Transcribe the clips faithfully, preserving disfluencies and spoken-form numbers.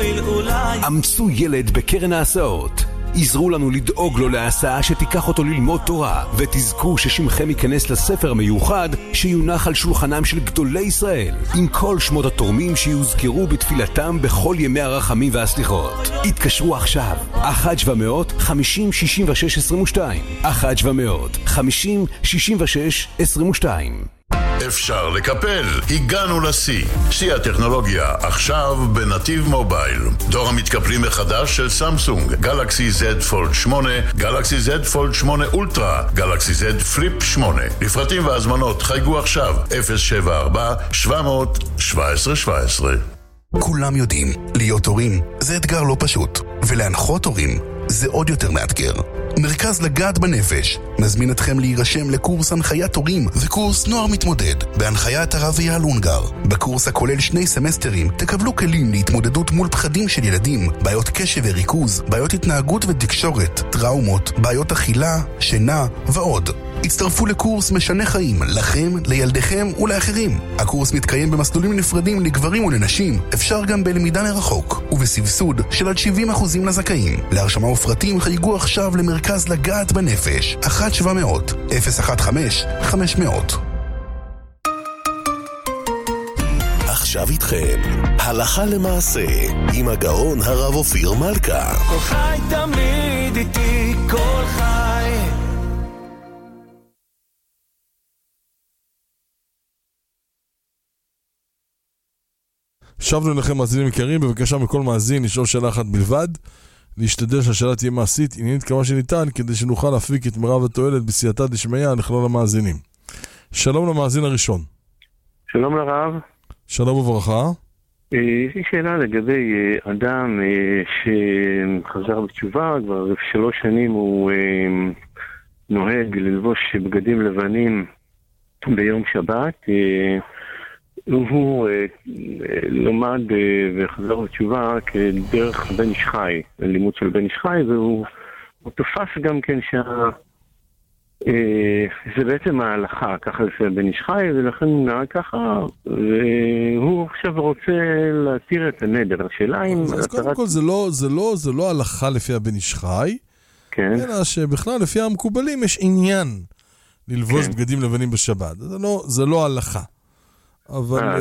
יועיל אולי. אמצו ילד בקרן ההסעות. עזרו לנו לדאוג לו להסעה שתיקח אותו ללמוד תורה, ותזכו ששמכם ייכנס לספר המיוחד שיונח על שולחנם של גדולי ישראל, עם כל שמות התורמים שיוזכרו בתפילתם בכל ימי הרחמים והסליחות. התקשרו עכשיו, אחת שבע מאות חמישים שישים ושש עשרים ושתיים, אחת שבע מאות חמישים שישים ושש עשרים ושתיים. אפשר לקפל, הגענו לשיא. שיא הטכנולוגיה, עכשיו בנתיב מובייל. דור המתקפלים מחדש של סמסונג, גלקסי Z פולד שמונה, גלקסי Z פולד שמונה אולטרה, גלקסי Z פליפ שמונה. לפרטים והזמנות חייגו עכשיו, אפס שבע ארבע שבע אפס אפס שבע עשרה שבע עשרה. כולם יודעים, להיות הורים זה אתגר לא פשוט, ולהנחות הורים זה עוד יותר מאתגר. מרכז לגעת בנפש מזמין אתכם להירשם לקורס הנחיית הורים וקורס נוער מתמודד בהנחיית הרב אייל אונגר. בקורס הכולל שני סמסטרים תקבלו כלים להתמודדות מול פחדים של ילדים, בעיות קשב וריכוז, בעיות התנהגות ותקשורת, טראומות, בעיות אכילה, שינה ועוד. הצטרפו לקורס משנה חיים לכם, לילדיכם ולאחרים. הקורס מתקיים במסלולים נפרדים לגברים ולנשים, אפשר גם בלמידה מרחוק, ובסבסוד של עד שבעים אחוז לזכאים. להרשמה ופרטים חייגו עכשיו למרכז לגעת בנפש, אחת שבע מאות אפס אחת חמש חמש מאות. עכשיו איתכם, הלכה למעשה, עם הגאון הרב אופיר מלכה. כל חי תמיד איתי, כל חי. שבנו לכם מאזינים יקרים, בבקשה מכל מאזין לשאול שאלה אחת בלבד, להשתדל שהשאלה תהיה מעשית, עניינית כמה שניתן, כדי שנוכל להפיק את מרב התועלת בסייעתא דשמיא לכלל המאזינים. שלום למאזין הראשון. שלום לרב. שלום וברכה. יש לי שאלה לגבי אדם שחזר בתשובה, כבר שלוש שנים הוא נוהג ללבוש בגדים לבנים ביום שבת. הוא למד וחזר בתשובה כדרך בן איש חי, לימוד של בן איש חי, והוא תופס גם כן שה... זה בעצם ההלכה, ככה זה בן איש חי, ולכן הוא נראה ככה, והוא עכשיו רוצה להתיר את הנדר. השאלה אם... אז קודם כל זה לא, זה לא, זה לא הלכה לפי הבן איש חי, אלא שבכלל לפי המקובלים יש עניין ללבוש בגדים לבנים בשבת. זה לא, זה לא הלכה. אבל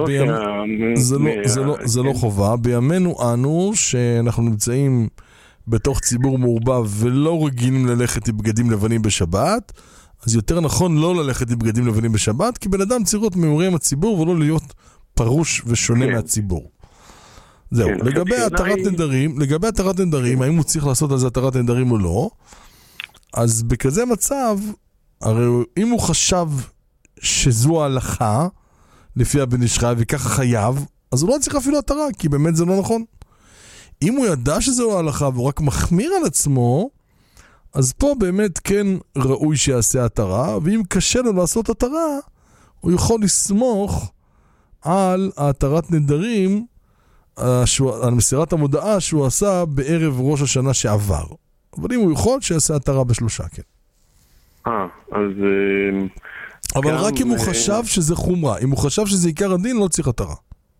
זה לא חובה. בימינו אנו שאנחנו נמצאים בתוך ציבור מעורבב ולא רגילים ללכת עם בגדים לבנים בשבת, אז יותר נכון לא ללכת עם בגדים לבנים בשבת, כי בן אדם צריך להיות מעורה עם הציבור ולא להיות פרוש ושונה מהציבור. זהו, לגבי התרת נדרים, לגבי התרת נדרים, האם הוא צריך לעשות על זה התרת נדרים או לא, אז בכזה מצב, הרי אם הוא חשב שזו ההלכה, לפי הבן איש חי וככה חייב, אז הוא לא צריך אפילו התרה, כי באמת זה לא נכון. אם הוא ידע שזו ההלכה והוא רק מחמיר על עצמו, אז פה באמת כן ראוי שיעשה התרה, ואם קשה לו לעשות התרה, הוא יכול לסמוך על התרת נדרים, על מסירת המודעה שהוא עשה בערב ראש השנה שעבר. אבל אם הוא יכול, שיעשה התרה בשלושה, כן. אה, אז... אבל רק אם הוא חשב שזה חומרה. אם הוא חשב שזה עיקר הדין, לא צריך התרה.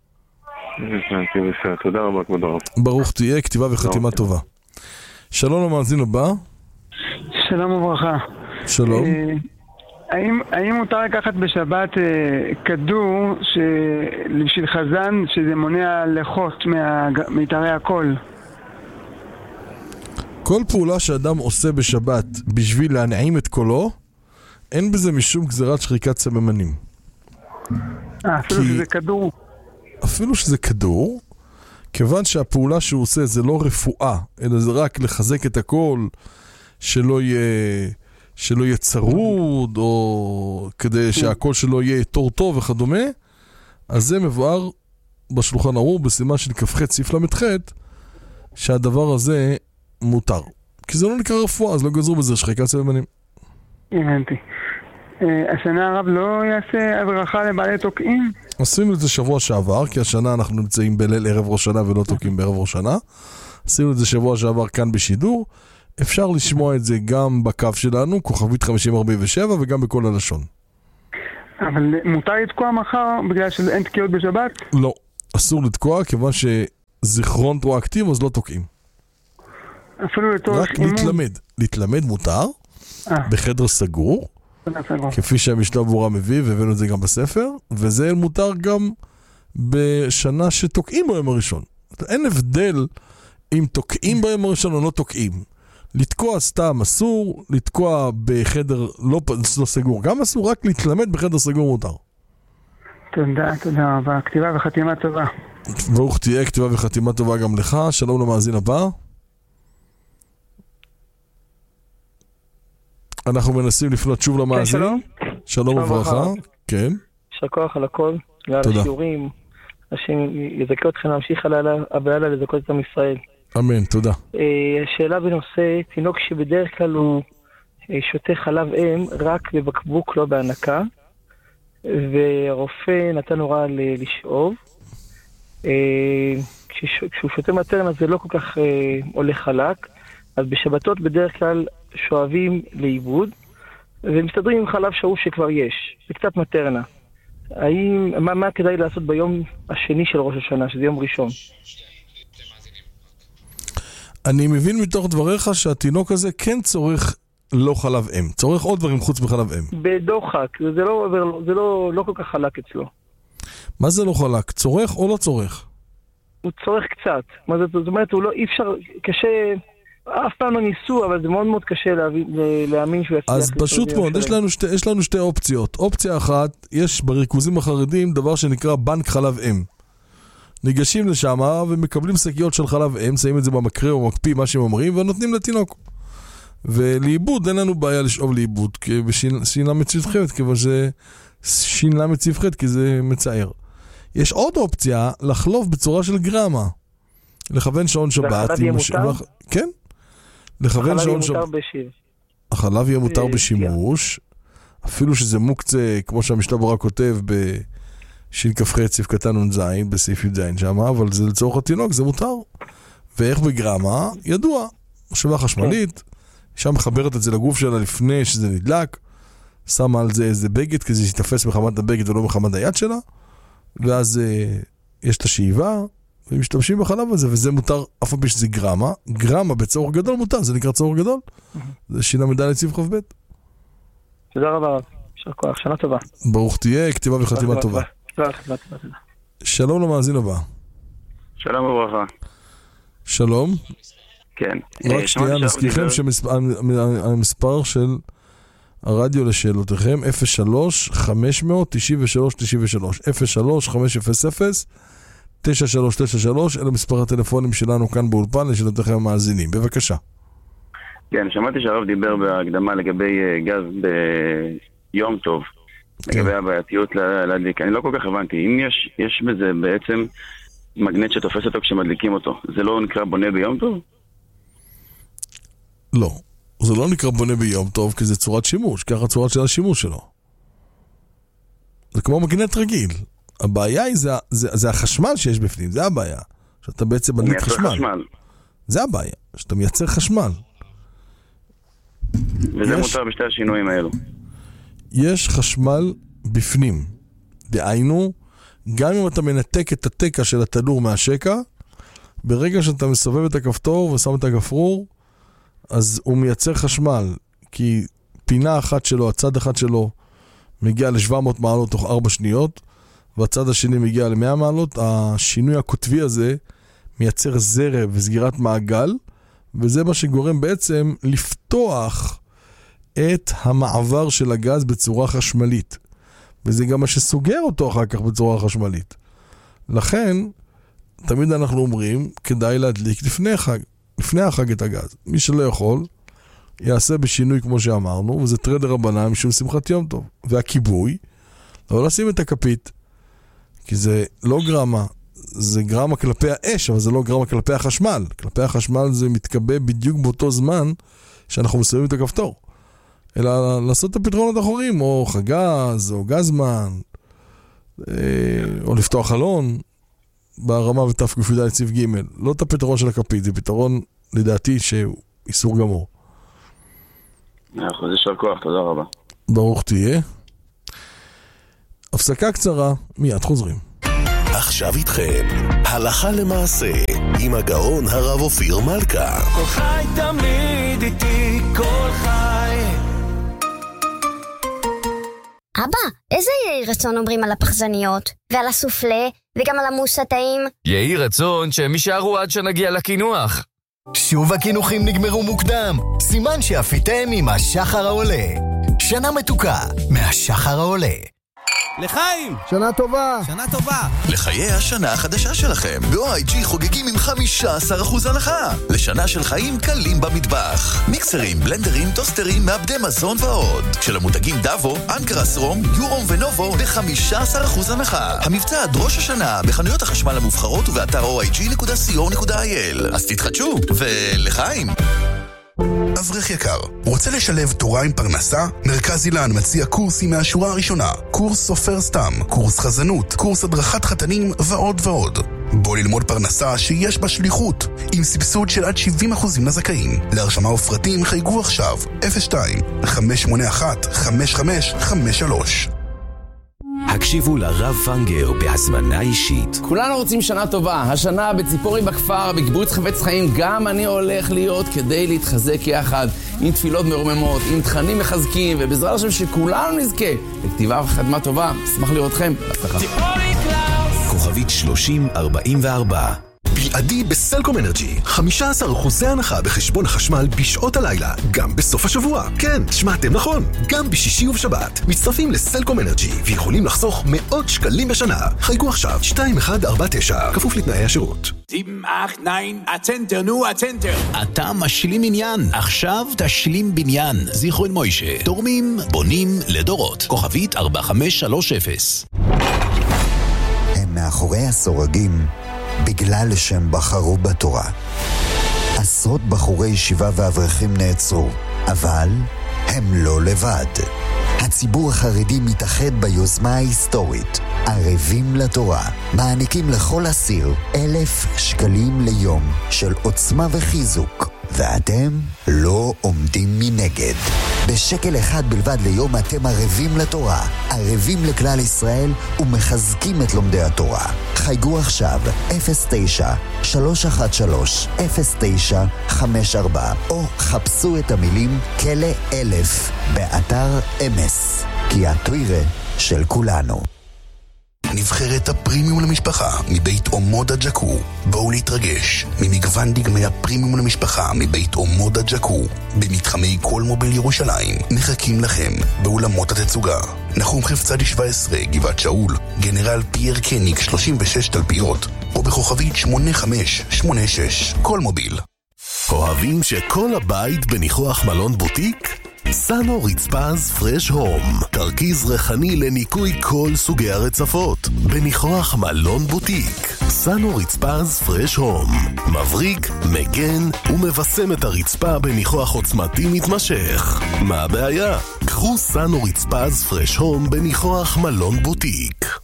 תודה רבה, כבוד הרב. ברוך תהיה, כתיבה וחתימה טובה. שלום למאזין הבא. שלום וברכה. שלום. האם מותר לקחת בשבת כדור בשביל חזן שזה מונע לחות מיתרי הקול? כל פעולה שאדם עושה בשבת בשביל להנעים את קולו, אין בזה משום גזירת שחיקת סממנים. אה, אפילו כי... שזה כדור. אפילו שזה כדור, כיוון שהפעולה שהוא עושה זה לא רפואה, אלא זה רק לחזק את הקול, שלא יהיה, שלא יהיה צרוד, או כדי שהקול שלו יהיה תור טוב וכדומה, אז זה מבואר בשולחן ערוך בסימן של כ"ח סעיף למ"ח, שהדבר הזה מותר. כי זה לא נקרא רפואה, אז לא גזרו בזה שחיקת סממנים. הבנתי. השנה הרב לא יעשה הברכה לבעלי תוקעים? עשינו את זה שבוע שעבר, כי השנה אנחנו נמצאים בליל ערב ראש שנה ולא תוקעים בערב ראש שנה. עשינו את זה שבוע שעבר כאן בשידור. אפשר לשמוע את זה גם בקו שלנו, כוכבית חמישים ארבעים ושבע, וגם בכל הלשון. אבל מותר לתקוע מחר בגלל שאין תקיעות בשבת? לא, אסור לתקוע, כיוון זיכרון רטרואקטיבי, אז לא תוקעים. אפילו לצורך רק אימון. להתלמד. להתלמד מותר, אה, בחדר סגור, בסדר. כפי שהמשנה ברורה מביא, והבאנו את זה גם בספר, וזה מותר גם בשנה שתוקעים ביום הראשון. אין הבדל אם תוקעים ביום הראשון או לא תוקעים. לתקוע סתם אסור, לתקוע בחדר לא, לא סגור גם אסור, רק להתלמד בחדר סגור מותר. תודה, תודה רבה. כתיבה וחתימה טובה. ברוך תהיה, כתיבה וחתימה טובה גם לך. שלום למאזין הבא. אנחנו מנסים לפנות שוב למאזין. שלום. שלום וברכה. כן. יישר כוח על הכל, ועל תודה. השיעורים. השם יזכה אתכם להמשיך הלילה לזכות את עם ישראל. אמן, תודה. השאלה בנושא, תינוק שבדרך כלל הוא שותה חלב אם רק בבקבוק, לא בהנקה, והרופא נתן הוראה לשאוב. כשהוא שותה מטרנה זה לא כל כך עולה חלק, אז בשבתות בדרך כלל שואבים לאיבוד, ומסתדרים עם חלב שאוב שכבר יש, זה קצת מטרנה. האם, מה, מה כדאי לעשות ביום השני של ראש השנה, שזה יום ראשון? אני מבין מתוך דבריך שהתינוק הזה כן צורך לא חלב אם, צורך עוד דברים חוץ מחלב אם. בדוחק, זה לא, זה לא, לא כל כך חלק אצלו. מה זה לא חלק? צורך או לא צורך? הוא צורך קצת. מה זה, זאת אומרת, הוא לא, אי אפשר, קשה, אף פעם לא ניסו, אבל זה מאוד מאוד קשה להבין, להאמין שהוא יצליח. אז פשוט מאוד, יש לנו, שתי, יש לנו שתי אופציות. אופציה אחת, יש בריכוזים החרדים דבר שנקרא בנק חלב אם. ניגשים לשם ומקבלים שקיות של חלב אם, שמים את זה במקרה או מקפיא, מה שהם אומרים, ונותנים לתינוק. ולאיבוד, אין לנו בעיה לשאוב לאיבוד, כי בשינה מצווחת, כיוון ששינה מצווחת, כי זה מצער. יש עוד אופציה, לחלוף בצורה של גרמה. לכוון שעון שבת. והחלב יהיה מותר? כן. לכוון שעון שבת. החלב יהיה מותר בשיב. החלב יהיה מותר בשימוש, אפילו שזה מוקצה, כמו שהמשנה ברורה כותב, בש"כ"ח סעיף קטן נ"ז, בסעיף י"ז שם, אבל זה לצורך התינוק, זה מותר. ואיך בגרמה? ידוע. מחשבה חשמלית, אישה מחברת את זה לגוף שלה לפני שזה נדלק, שמה על זה איזה בגד, כזה שיתפס מחמת הבגד ולא מחמת היד שלה, ואז אה, יש את השאיבה, ומשתמשים בחלב הזה, וזה מותר, אף פעם שזה גרמה. גרמה בצורך גדול מותר, זה נקרא צורך גדול. זה שינה מדע לציב חוב בית. תודה רבה, יישר כוח, שנה טובה. ברוך תהיה, כתיבה וחתימה טובה. שלום למאזין הבא. שלום וברכה. שלום. כן. רק שנייה, נזכירכם שהמספר של הרדיו לשאלותיכם, אפס שלוש חמש אפס אפס תשע שלוש תשע שלוש, אפס שלוש חמש אפס אפס תשע שלוש תשע שלוש, אלה מספר הטלפונים שלנו כאן באולפן לשאלותיכם המאזינים. בבקשה. כן, שמעתי שהרב דיבר בהקדמה לגבי גז ביום טוב, לגבי הבעייתיות להדליק. אני לא כל כך הבנתי, אם יש, יש בזה בעצם מגנט שתופס אותו כשמדליקים אותו, זה לא נקרא בונה ביום טוב? לא, זה לא נקרא בונה ביום טוב, כי זה צורת שימוש, ככה צורת של השימוש שלו. זה כמו מגנט רגיל. הבעיה היא, זה, זה, זה החשמל שיש בפנים, זה הבעיה. שאתה בעצם מדליק חשמל. חשמל. זה הבעיה, שאתה מייצר חשמל. וזה יש, מותר בשתי השינויים האלו. יש חשמל בפנים. דהיינו, גם אם אתה מנתק את התקע של התנור מהשקע, ברגע שאתה מסובב את הכפתור ושם את הגפרור, אז הוא מייצר חשמל, כי פינה אחת שלו, הצד אחד שלו, מגיע ל-שבע מאות מעלות תוך ארבע שניות, והצד השני מגיע ל-מאה מעלות. השינוי הכותבי הזה מייצר זרם וסגירת מעגל, וזה מה שגורם בעצם לפתוח את המעבר של הגז בצורה חשמלית. וזה גם מה שסוגר אותו אחר כך בצורה חשמלית. לכן, תמיד אנחנו אומרים, כדאי להדליק לפני החג, לפני החג את הגז. מי שלא יכול, יעשה בשינוי כמו שאמרנו, וזה טרדר רבנן משום שמחת יום טוב. והכיבוי, לא לשים את הכפית, כי זה לא גרמה, זה גרמה כלפי האש, אבל זה לא גרמה כלפי החשמל. כלפי החשמל זה מתקבע בדיוק באותו זמן שאנחנו מסיימים את הכפתור. אלא לעשות את הפתרונות האחרים, או חגז, או גזמן, או לפתוח חלון, ברמה ותף גפידה לציב ג'. לא את הפתרון של הכפית, זה פתרון לדעתי שהוא איסור גמור. אנחנו, זה יישר כוח, תודה רבה. ברוך תהיה. הפסקה קצרה, מיד חוזרים. עכשיו איתכם, הלכה למעשה, עם הגאון הרב אופיר מלכה. כל חי תמיד איתי, כל חי. אבא, איזה יהי רצון אומרים על הפחזניות, ועל הסופלה, וגם על המוס הטעים? יהי רצון שהם יישארו עד שנגיע לקינוח. שוב הכינוחים נגמרו מוקדם, סימן שאפיתם עם השחר העולה. שנה מתוקה מהשחר העולה. לחיים! שנה טובה! שנה טובה! לחיי השנה החדשה שלכם. ב-או איי ג'י חוגגים עם חמישה עשר אחוז הנחה. לשנה של חיים קלים במטבח. מיקסרים, בלנדרים, טוסטרים, מעבדי מזון ועוד. של המותגים דאבו, אנקרס רום, יורום ונובו ב-חמישה עשר אחוז הנחה. המבצע עד ראש השנה בחנויות החשמל המובחרות ובאתר או איי ג'י נקודה סי או נקודה איי אל. אז תתחדשו, ולחיים! אברך יקר, רוצה לשלב תורה עם פרנסה? מרכז אילן מציע קורסים מהשורה הראשונה, קורס סופר סתם, קורס חזנות, קורס הדרכת חתנים ועוד ועוד. בוא ללמוד פרנסה שיש בה שליחות, עם סבסוד של עד שבעים אחוז לזכאים. להרשמה ופרטים חייגו עכשיו אפס שתיים חמש שמונה אחת חמש חמש חמש שלוש. הקשיבו לרב פנגר בהזמנה אישית. כולנו רוצים שנה טובה. השנה בציפורי בכפר, בקיבוץ חפץ חיים, גם אני הולך להיות כדי להתחזק יחד, עם תפילות מרוממות, עם תכנים מחזקים, ובעזרת השם שכולנו נזכה לכתיבה וחתמה טובה. אשמח לראותכם. בהצלחה. כוכבית שלושים ארבעים וארבע. בלעדי בסלקום אנרג'י, חמישה עשר אחוזי הנחה בחשבון החשמל בשעות הלילה, גם בסוף השבוע. כן, שמעתם נכון, גם בשישי ובשבת. מצטרפים לסלקום אנרג'י ויכולים לחסוך מאות שקלים בשנה. חייגו עכשיו שתיים אחת ארבע תשע, כפוף לתנאי השירות. שבע, תשע, הצנטר, נו, הצנטר. אתה משלים עניין, עכשיו תשלים בניין. זיכרון מוישה, תורמים, בונים לדורות. כוכבית ארבע חמש שלוש אפס. הם מאחורי הסורגים בגלל שהם בחרו בתורה. עשרות בחורי ישיבה ואברכים נעצרו, אבל הם לא לבד. הציבור החרדי מתאחד ביוזמה ההיסטורית ערבים לתורה. מעניקים לכל אסיר אלף שקלים ליום של עוצמה וחיזוק, ואתם לא עומדים מנגד. בשקל אחד בלבד ליום אתם ערבים לתורה, ערבים לכלל ישראל ומחזקים את לומדי התורה. חייגו עכשיו אפס תשע שלוש אחת שלוש אפס תשע חמש ארבע או חפשו את המילים כלא אלף באתר אמס, כי התוירה של כולנו. נבחרת הפרימיום למשפחה מבית אומודה ג'קו. בואו להתרגש ממגוון דגמי הפרימיום למשפחה מבית אומודה ג'קו במתחמי כל מוביל ירושלים. מחכים לכם באולמות התצוגה נחום חפצדי שבע עשרה גבעת שאול, גנרל פייר קניק שלושים ושש תלפיות, או בכוכבית שמונה חמש שמונה שש כל מוביל. אוהבים שכל הבית בניחוח מלון בוטיק? סאנו רצפז פרש הום, תרכיז ריחני לניקוי כל סוגי הרצפות בניחוח מלון בוטיק. סאנו רצפז פרש הום מבריק, מגן ומבסם את הרצפה בניחוח עוצמתי מתמשך. מה הבעיה? קחו סאנו רצפז פרש הום בניחוח מלון בוטיק.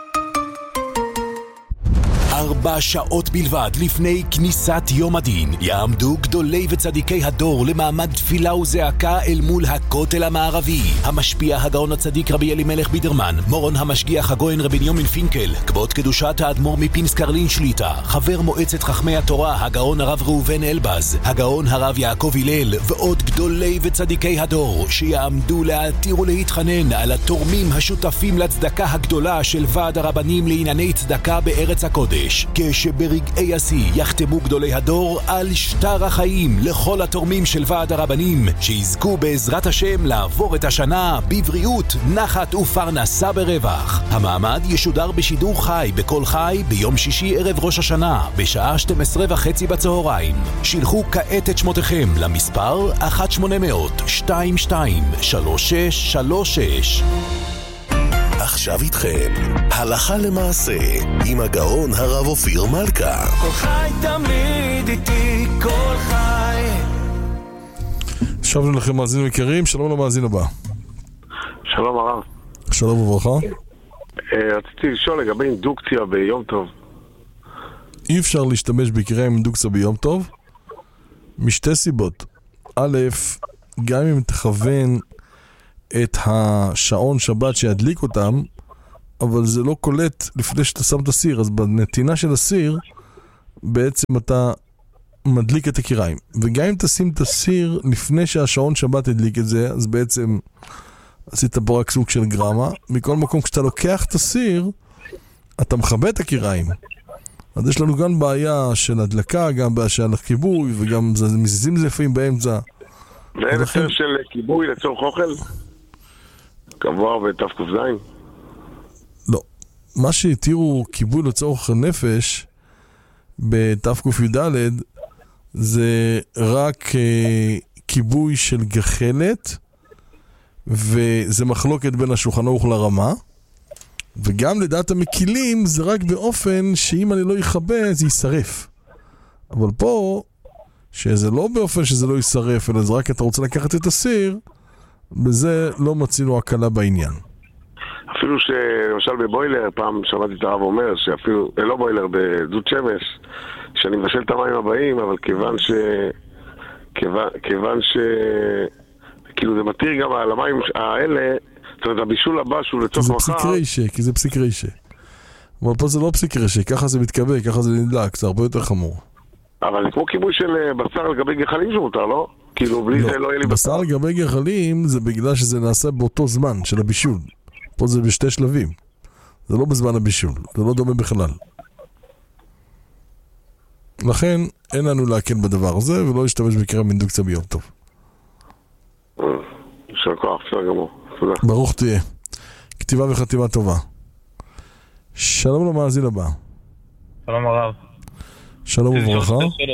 ארבע שעות בלבד לפני כניסת יום הדין יעמדו גדולי וצדיקי הדור למעמד תפילה וזעקה אל מול הכותל המערבי. המשפיע הגאון הצדיק רבי אלימלך בידרמן, מורון המשגיח הגויין רבי בנימין פינקל, כבוד קדושת האדמו"ר מפינסק קרלין שליטה, חבר מועצת חכמי התורה הגאון הרב ראובן אלבז, הגאון הרב יעקב הלל ועוד גדולי וצדיקי הדור שיעמדו להתיר ולהתחנן על התורמים השותפים לצדקה הגדולה של ועד הרבנים לענייני צדקה בארץ הקודש. כשברגעי השיא יחתמו גדולי הדור על שטר החיים לכל התורמים של ועד הרבנים שיזכו בעזרת השם לעבור את השנה בבריאות, נחת ופרנסה ברווח. המעמד ישודר בשידור חי בכל חי ביום שישי ערב ראש השנה בשעה שתים עשרה וחצי בצהריים. שילחו כעת את שמותיכם למספר אחת שמונה אפס אפס שתיים שתיים שלוש שש שלוש שש. עכשיו איתכם, הלכה למעשה, עם הגאון הרב אופיר מלכה. כל חי תמיד איתי, כל חי. שבנו לכם מאזינים יקרים, שלום למאזין הבא. שלום הרב. שלום וברכה. רציתי לשאול לגבי אינדוקציה ביום טוב. אי אפשר להשתמש בקריאה עם אינדוקציה ביום טוב משתי סיבות. א', גם אם תכוון את השעון שבת שידליק אותם, אבל זה לא קולט לפני שאתה שם את הסיר. אז בנתינה של הסיר, בעצם אתה מדליק את הקיריים. וגם אם תשים את הסיר לפני שהשעון שבת הדליק את זה, אז בעצם עשית פה רק סוג של גרמה. מכל מקום, כשאתה לוקח את הסיר, אתה מכבה את הקיריים. אז יש לנו גם בעיה של הדלקה, גם בעיה של כיבוי, וגם מזיזים זה לפעמים באמצע. ואין הסיר של כיבוי לצורך אוכל? קבוע ותף קופזיים? לא. מה שהתירו כיבוי לצורך נפש בתף קופ"ד זה רק אה, כיבוי של גחלת, וזה מחלוקת בין השולחן ערוך לרמה, וגם לדעת המקילים זה רק באופן שאם אני לא יכבה זה יישרף. אבל פה שזה לא באופן שזה לא יישרף, אלא זה רק אתה רוצה לקחת את הסיר, בזה לא מצינו הקלה בעניין. אפילו שלמשל בבוילר, פעם שמעתי את הרב אומר שאפילו, לא בוילר, בדוד שמש, שאני מבשל את המים הבאים, אבל כיוון ש... כיוון, כיוון ש... כאילו זה מתיר גם על המים האלה, זאת אומרת, הבישול הבא שהוא לצורך מחר... זה פסיק רישה, כי זה פסיק רישה. אבל פה זה לא פסיק רישה, ככה זה מתקבל, ככה זה נדלק, זה הרבה יותר חמור. אבל זה כמו כיבוי של בשר על גבי גחלים שמותר, לא? כאילו בלי לא, זה לא יהיה לי בשר. בשר על גבי גחלים זה בגלל שזה נעשה באותו זמן של הבישול. פה זה בשתי שלבים. זה לא בזמן הבישול, זה לא דומה בכלל. לכן אין לנו להקל בדבר הזה, ולא להשתמש בקרם אינדוקציה ביום טוב. יישר כוח, בסדר גמור. תודה. ברוך תהיה. כתיבה וחתימה טובה. שלום למאזין הבא. שלום הרב. שלום וברכה.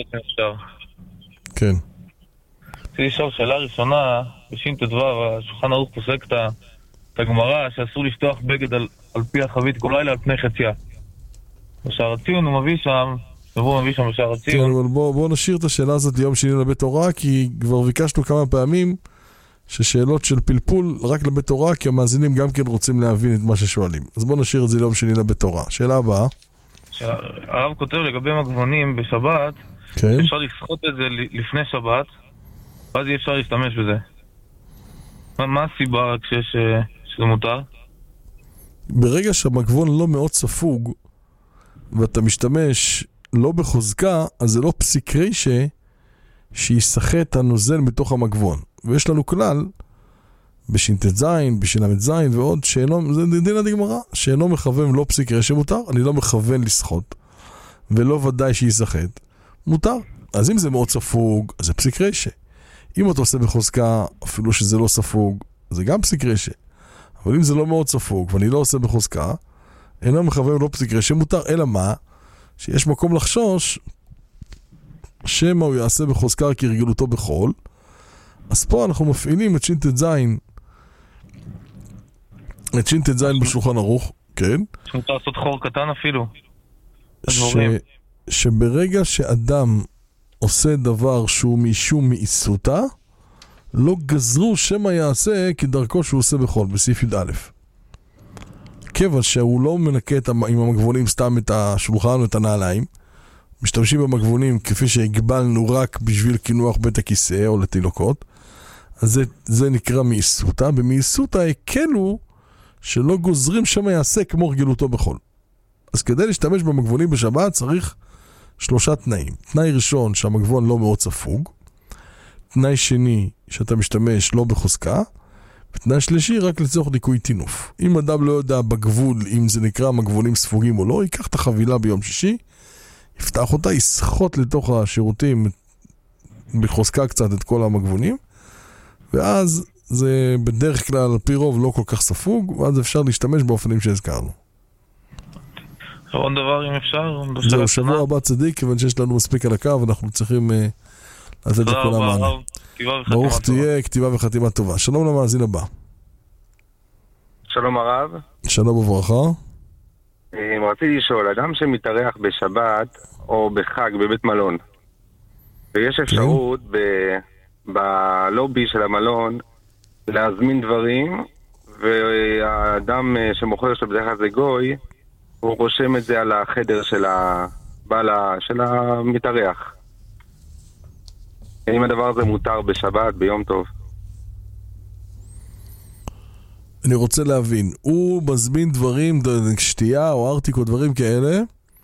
כן. רציתי לשאול שאלה ראשונה, בשין תדבר, השולחן ערוך פוסק את הגמרא שאסור לפתוח בגד על, על פי החבית כל לילה על פני חציה. בשער הציון הוא מביא שם, הוא מביא שם בשער הציון. כן, אבל בוא, בוא נשאיר את השאלה הזאת ליום שני לבית תורה, כי כבר ביקשנו כמה פעמים ששאלות של פלפול רק לבית תורה, כי המאזינים גם כן רוצים להבין את מה ששואלים. אז בוא נשאיר את זה ליום שני לבית תורה. שאלה הבאה. הרב כותב לגבי מגבונים בשבת, כן. אפשר לסחוט את זה לפני שבת, ואז אי אפשר להשתמש בזה. מה, מה הסיבה כשיש, שזה מותר? ברגע שהמגבון לא מאוד ספוג, ואתה משתמש לא בחוזקה, אז זה לא פסיק רישה שיסחט את הנוזל בתוך המגבון. ויש לנו כלל, בשינטת זין, בשינמת זין ועוד, שאינו, זה דין הדגמרא, שאינו מכוון לא פסיק רישה מותר, אני לא מכוון לסחוט, ולא ודאי שיסחט, מותר. אז אם זה מאוד ספוג, אז זה פסיק רישה. אם אתה עושה בחוזקה, אפילו שזה לא ספוג, זה גם פסיק רישה. אבל אם זה לא מאוד ספוג, ואני לא עושה בחוזקה, אינו מכוון לא פסיק רישה מותר, אלא מה? שיש מקום לחשוש, שמה הוא יעשה בחוזקה כרגלותו בחול, אז פה אנחנו מפעילים את שינטת זין, את שינטת זין בשולחן ערוך, כן? שמותר לעשות חור קטן אפילו. ש... שברגע שאדם עושה דבר שהוא משום מאיסותה, לא גזרו שמה יעשה כדרכו שהוא עושה בחול, בסעיף י' א'. כיוון שהוא לא מנקה עם המגבונים סתם את השולחן או את הנעליים, משתמשים במגבונים כפי שהגבלנו רק בשביל כינוח בית הכיסא או לתינוקות, אז זה, זה נקרא מאיסותה. במאיסותה הקלו שלא גוזרים שמה יעשה כמו רגלותו בחול. אז כדי להשתמש במגבונים בשבת צריך שלושה תנאים. תנאי ראשון שהמגבון לא מאוד ספוג, תנאי שני שאתה משתמש לא בחוזקה, ותנאי שלישי רק לצורך ניקוי תינוף. אם אדם לא יודע בגבול אם זה נקרא מגבונים ספוגים או לא, ייקח את החבילה ביום שישי, יפתח אותה, יסחוט לתוך השירותים בחוזקה קצת את כל המגבונים, ואז זה בדרך כלל על פי רוב לא כל כך ספוג, ואז אפשר להשתמש באופנים שהזכרנו. עוד דבר אם אפשר? זהו, שבוע הבא צדיק, כיוון שיש לנו מספיק על הקו, אנחנו צריכים uh, לתת את כל המענה. ברוך תהיה, כתיבה וחתימה טובה. שלום למאזין הבא. שלום הרב. שלום וברכה. רציתי לשאול, אדם שמתארח בשבת או בחג בבית מלון, ויש אפשרות ב... בלובי של המלון להזמין דברים, והאדם שמוכר שלו בדרך כלל זה גוי, הוא רושם את זה על החדר של הבעל של המתארח. האם הדבר הזה מותר בשבת, ביום טוב? אני רוצה להבין, הוא מזמין דברים, שתייה או ארטיק או דברים כאלה,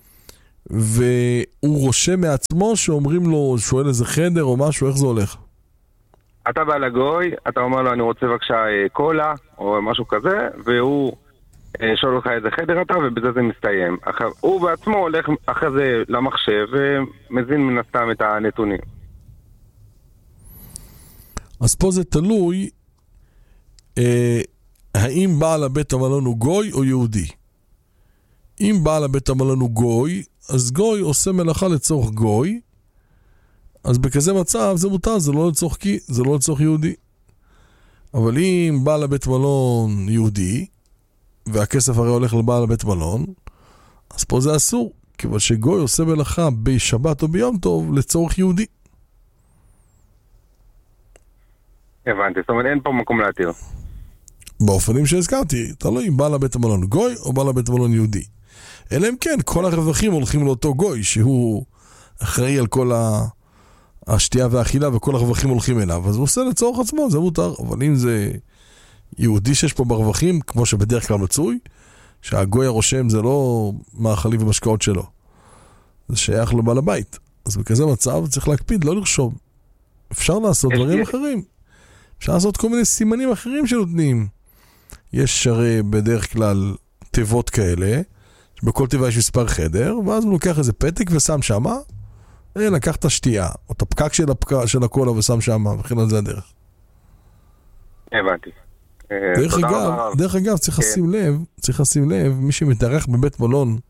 והוא רושם מעצמו שאומרים לו, שואל איזה חדר או משהו, איך זה הולך? אתה בא לגוי, אתה אומר לו, אני רוצה בבקשה קולה, או משהו כזה, והוא שואל לך איזה חדר אתה, ובזה זה מסתיים. אחר, הוא בעצמו הולך אחרי זה למחשב, ומזין מן הסתם את הנתונים. אז פה זה תלוי, אה, האם בעל הבית המלון הוא גוי או יהודי. אם בעל הבית המלון הוא גוי, אז גוי עושה מלאכה לצורך גוי, אז בכזה מצב זה מותר, זה לא לצורך כי, זה לא לצורך יהודי. אבל אם בעל הבית מלון יהודי, והכסף הרי הולך לבעל הבית מלון, אז פה זה אסור, כיוון שגוי עושה מלאכה בשבת או ביום טוב לצורך יהודי. הבנתי, זאת אומרת אין פה מקום להתיר. באופנים שהזכרתי, תלוי אם בעל הבית המלון גוי או בעל הבית המלון יהודי. אלא אם כן, כל הרווחים הולכים לאותו גוי, שהוא אחראי על כל השתייה והאכילה, וכל הרווחים הולכים אליו, אז הוא עושה לצורך עצמו, זה מותר. אבל אם זה יהודי שיש פה ברווחים, כמו שבדרך כלל מצוי, שהגוי הרושם זה לא מאכלים ומשקאות שלו, זה שייך לבעל הבית. אז בכזה מצב צריך להקפיד, לא לרשום. אפשר לעשות דברים אחרים. אפשר לעשות כל מיני סימנים אחרים שנותנים. יש הרי בדרך כלל תיבות כאלה, שבכל תיבה יש מספר חדר, ואז הוא לוקח איזה פתק ושם שמה, לקח את השתייה, או את הפקק של, הפק... של הקולה ושם שמה, וכן על זה הדרך. הבנתי. דרך אגב, דרך אגב, צריך לשים לב, צריך לשים לב, מי שמתארח בבית מלון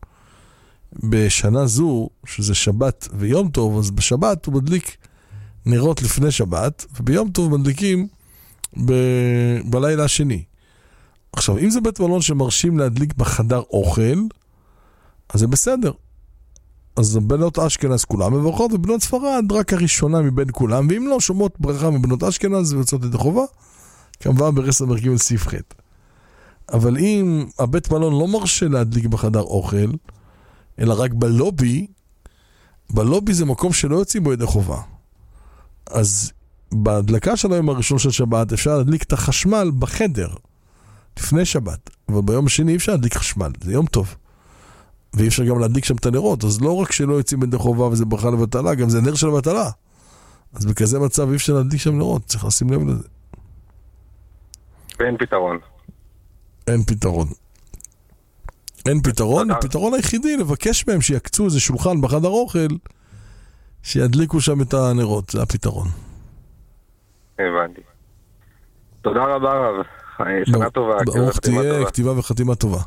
בשנה זו, שזה שבת ויום טוב, אז בשבת הוא מדליק נרות לפני שבת, וביום טוב מדליקים ב... בלילה השני. עכשיו, אם זה בית מלון שמרשים להדליק בחדר אוכל, אז זה בסדר. אז בנות אשכנז כולם מברכות, ובנות ספרד רק הראשונה מבין כולם, ואם לא, שומעות ברכה מבנות אשכנז ויוצאות את החובה, כמובן ברס המרקים על סעיף ח'. אבל אם הבית מלון לא מרשה להדליק בחדר אוכל, אלא רק בלובי, בלובי זה מקום שלא יוצאים בו ידי חובה. אז בהדלקה של היום הראשון של שבת אפשר להדליק את החשמל בחדר לפני שבת, אבל ביום השני אי אפשר להדליק חשמל, זה יום טוב, ואי אפשר גם להדליק שם את הנרות. אז לא רק שלא יוצאים ידי חובה וזה ברכה לבטלה, גם זה נר של הבטלה. אז בכזה מצב אי אפשר להדליק שם נרות, צריך לשים לב לזה. ואין פתרון. אין פתרון. אין פתרון, הפתרון היחידי לבקש מהם שיקצו איזה שולחן בחדר אוכל, שידליקו שם את הנרות, זה הפתרון. הבנתי. תודה רבה רב. שנה טובה. ברוך תהיה, כתיבה וחתימה טובה.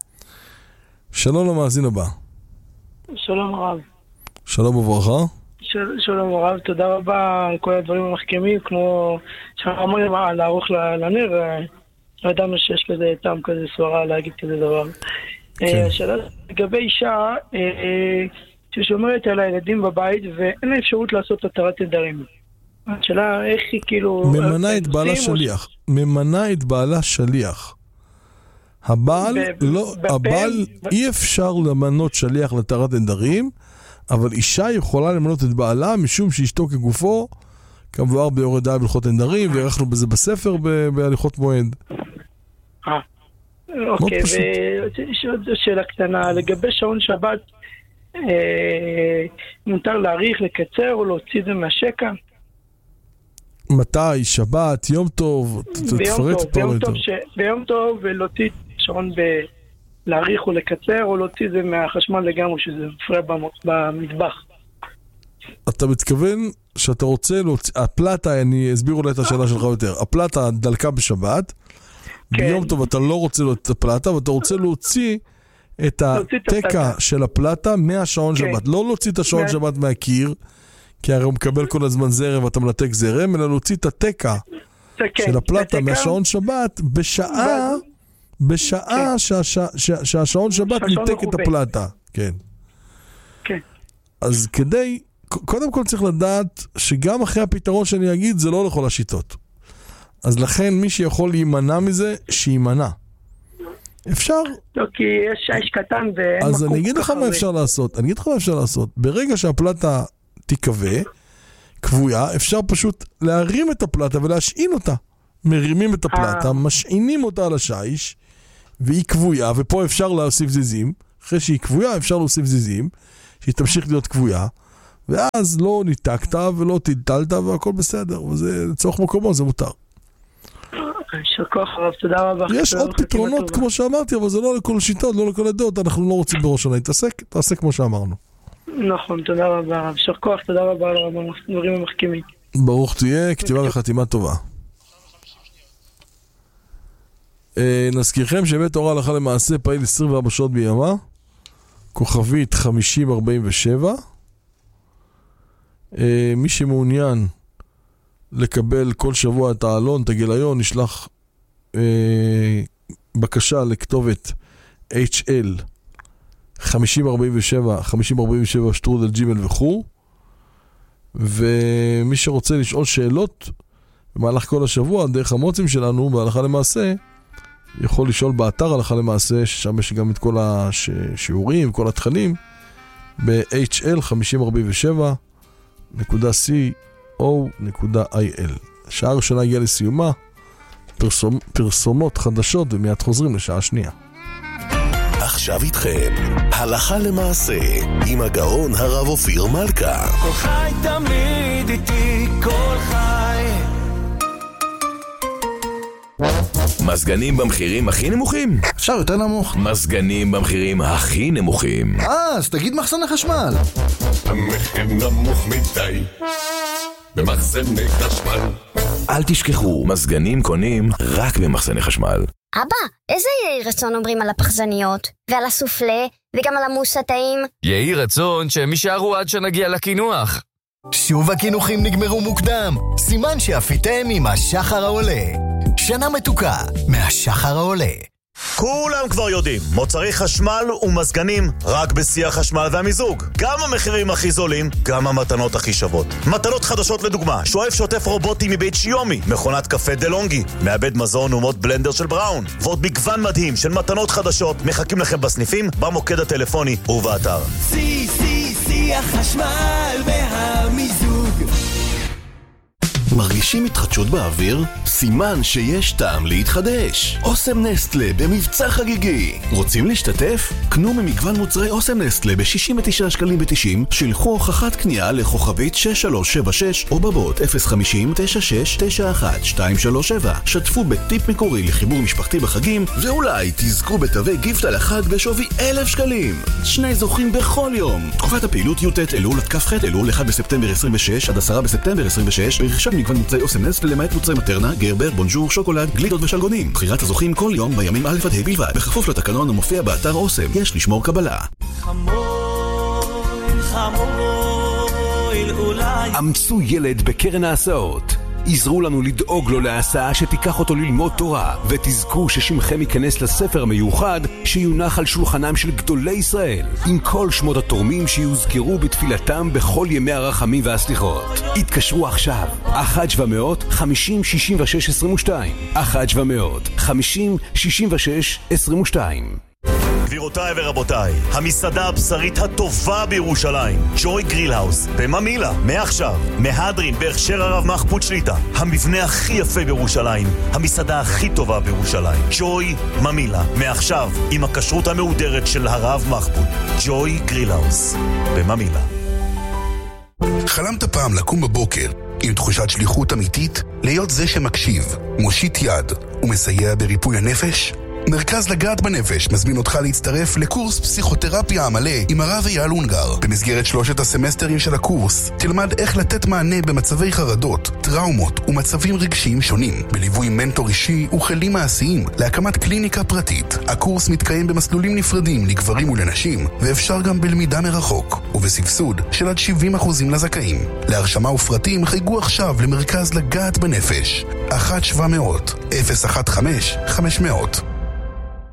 שלום למאזין הבא. שלום רב. שלום וברכה. של, שלום רב, תודה רבה על כל הדברים המחכמים, כמו שאמרנו לערוך לנר, לא ידענו שיש לזה טעם כזה סברה להגיד כזה דבר. כן. השאלה לגבי אישה ששומרת על הילדים בבית ואין לה אפשרות לעשות התרת נדרים. השאלה איך היא כאילו... ממנה את בעלה שליח. ממנה את בעלה שליח. הבעל, לא, הבעל אי אפשר למנות שליח לתרת נדרים, אבל אישה יכולה למנות את בעלה משום שאשתו כגופו, כמבואר ביורד דעה בהלכות נדרים, וערכנו בזה בספר בהליכות מועד. אה, אוקיי, ויש עוד שאלה קטנה, לגבי שעון שבת, מותר להאריך, לקצר או להוציא את זה מהשקע? מתי? שבת? יום טוב? תפרט פה יותר. ביום טוב ולהוציא שעון להאריך או לקצר או להוציא את זה מהחשמל לגמרי שזה מפריע במטבח. אתה מתכוון שאתה רוצה להוציא, הפלטה, אני אסביר אולי את השאלה שלך יותר, הפלטה דלקה בשבת, ביום טוב אתה לא רוצה להוציא את הפלטה, ואתה רוצה להוציא את התקע של הפלטה מהשעון שבת, לא להוציא את השעון שבת מהקיר, כי הרי הוא מקבל כל הזמן זרם ואתה מנתק זרם, אלא להוציא את התקע של הפלטה מהשעון שבת בשעה, בשעה שהשעון שבת ניתק את הפלטה. כן. אז כדי, קודם כל צריך לדעת שגם אחרי הפתרון שאני אגיד, זה לא לכל השיטות. אז לכן מי שיכול להימנע מזה, שימנע. אפשר. לא, כי יש איש קטן ואין מקום. אז אני אגיד לך מה אפשר לעשות. אני אגיד לך מה אפשר לעשות. ברגע שהפלטה תיקווה, קבויה, אפשר פשוט להרים את הפלטה ולהשעין אותה. מרימים את הפלטה, משעינים אותה על השיש, והיא קבויה, ופה אפשר להוסיף זיזים, אחרי שהיא קבויה אפשר להוסיף זיזים, שהיא תמשיך להיות קבויה, ואז לא ניתקת ולא טלטלת והכל בסדר, וזה לצורך מקומו, זה מותר. שכוח רב, תודה רבה. יש עוד פתרונות כמו שאמרתי, אבל זה לא לכל שיטות, לא לכל הדעות, אנחנו לא רוצים בראש שנה להתעסק, תעשה כמו שאמרנו. נכון, תודה רבה רב, שכוח, תודה רבה על הדברים המחכימים. ברוך תהיה, כתיבה וחתימה טובה. נזכירכם שבית תורה הלכה למעשה פעיל עשרים וארבע שעות בימה, כוכבית חמישים ארבעים ושבע. מי שמעוניין לקבל כל שבוע את העלון, את הגיליון, נשלח אה, בקשה לכתובת אייץ' אל חמישים ארבעים ושבע, חמישים ארבעים ושבע שטרודל ג'ימל וכו'. ומי שרוצה לשאול שאלות במהלך כל השבוע, דרך המוצאים שלנו, בהלכה למעשה, יכול לשאול באתר הלכה למעשה, ששם יש גם את כל השיעורים, כל התכנים, ב-אייץ' אל חמישים ארבעים ושבע נקודה סי או נקודה איי אל. שעה ראשונה הגיעה לסיומה, פרסומ, פרסומות חדשות, ומיד חוזרים לשעה שנייה. עכשיו איתכם, הלכה למעשה, עם הגאון הרב אופיר מלכה. כל חי תמיד איתי, כל חי. מזגנים במחירים הכי נמוכים? אפשר יותר נמוך. מזגנים במחירים הכי נמוכים. אה, אז תגיד מחסני חשמל. המחיר נמוך מדי במחסני חשמל. אל תשכחו, מזגנים קונים רק במחסני חשמל. אבא, איזה יהי רצון אומרים על הפחזניות, ועל הסופלה, וגם על המוס הטעים? יהי רצון שהם יישארו עד שנגיע לקינוח. שוב הקינוחים נגמרו מוקדם, סימן שאפיתם עם השחר העולה. שנה מתוקה מהשחר העולה. כולם כבר יודעים, מוצרי חשמל ומזגנים רק בשיא החשמל והמיזוג. גם המחירים הכי זולים, גם המתנות הכי שוות. מתנות חדשות לדוגמה, שואף שוטף רובוטי מבית שיומי, מכונת קפה דלונגי, מעבד מזון ומוד בלנדר של בראון, ועוד מגוון מדהים של מתנות חדשות מחכים לכם בסניפים, במוקד הטלפוני ובאתר. שיא, שיא, שיא החשמל והמיזוג. מרגישים התחדשות באוויר? סימן שיש טעם להתחדש. אוסם נסטלה במבצע חגיגי. רוצים להשתתף? קנו ממגוון מוצרי אוסם נסטלה ב-שישים ותשעה שקלים ותשעים, שילחו הוכחת קנייה לכוכבית שש שלוש שבע שש או בבוט אפס חמישים תשע שש תשע אחת שתיים שלוש שבע. שתפו בטיפ מקורי לחיבור משפחתי בחגים, ואולי תזכו בתווי גיפט על החג בשווי אלף שקלים. שני זוכים בכל יום. תקופת הפעילות י"ט אלול עד כ"ח אלול, אחד בספטמבר עשרים ושש עד עשרה בספטמבר עשרים ושש, ברכישת מגוון מוצרי אוסם נסטלה למעט מוצרי מטרנה, גרבר, בונז'ור, שוקולד, גלידות ושלגונים. בחירת הזוכים כל יום בימים א' עד ה' בלבד, בכפוף לתקנון המופיע באתר אוסם. יש לשמור קבלה. חמול, חמול, אולי. אמצו ילד בקרן ההסעות. עזרו לנו לדאוג לו להסעה שתיקח אותו ללמוד תורה, ותזכו ששמכם ייכנס לספר המיוחד שיונח על שולחנם של גדולי ישראל, עם כל שמות התורמים שיוזכרו בתפילתם בכל ימי הרחמים והסליחות. התקשרו עכשיו, אחת שבע מאות חמישים שישים ושש עשרים ושתיים, אחת שבע מאות חמישים שישים ושש עשרים ושתיים. גבירותיי ורבותיי, המסעדה הבשרית הטובה בירושלים, ג'וי גריל האוס, בממילה, מעכשיו, מהדרין בהכשר הרב מחפוד שליטה, המבנה הכי יפה בירושלים, המסעדה הכי טובה בירושלים, ג'וי ממילה, מעכשיו, עם הכשרות המהודרת של הרב מחפוד, ג'וי גריל האוס, בממילה. חלמת פעם לקום בבוקר עם תחושת שליחות אמיתית, להיות זה שמקשיב, מושיט יד ומסייע בריפוי הנפש? מרכז לגעת בנפש מזמין אותך להצטרף לקורס פסיכותרפיה המלא עם הרב אייל אונגר. במסגרת שלושת הסמסטרים של הקורס תלמד איך לתת מענה במצבי חרדות, טראומות ומצבים רגשיים שונים, בליווי מנטור אישי וכלים מעשיים להקמת קליניקה פרטית. הקורס מתקיים במסלולים נפרדים לגברים ולנשים, ואפשר גם בלמידה מרחוק ובסבסוד של עד שבעים אחוז לזכאים. להרשמה ופרטים חייגו עכשיו למרכז לגעת בנפש אחת שבע מאות אפס אחת חמש חמש מאות.